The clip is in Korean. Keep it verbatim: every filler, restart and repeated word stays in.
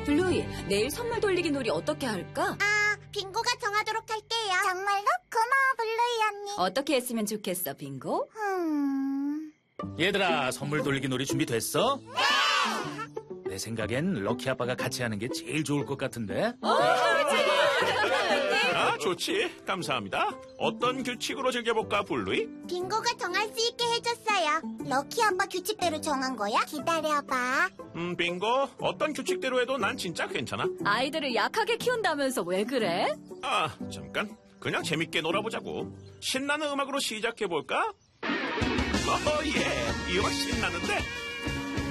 블루이, 내일 선물 돌리기 놀이 어떻게 할까? 아, 빙고가 정하도록 할게요. 정말로? 고마워, 블루이 언니. 어떻게 했으면 좋겠어, 빙고? 음... 얘들아, 선물 돌리기 놀이 준비됐어? 네! 내 생각엔 럭키 아빠가 같이 하는 게 제일 좋을 것 같은데? 아, 좋지. 감사합니다. 어떤 규칙으로 즐겨볼까, 블루이? 빙고가 정할 수 있게 해줬어요. 럭키 아빠 규칙대로 정한 거야? 기다려봐. 음, 빙고. 어떤 규칙대로 해도 난 진짜 괜찮아. 아이들을 약하게 키운다면서 왜 그래? 아, 잠깐. 그냥 재밌게 놀아보자고. 신나는 음악으로 시작해볼까? 어, 예. 이거 신나는데?